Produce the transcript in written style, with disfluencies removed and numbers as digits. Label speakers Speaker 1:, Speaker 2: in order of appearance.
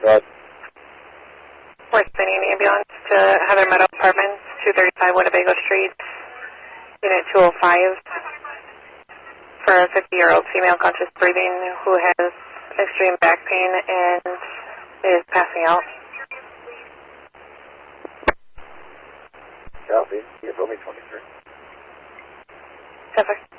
Speaker 1: Right.
Speaker 2: We're sending an ambulance to Heather Meadow Apartments, 235 Winnebago Street, Unit 205, for a 50-year-old female conscious breathing who has extreme back pain and is passing out.
Speaker 1: Copy. You told me 23.
Speaker 2: Yes, sir.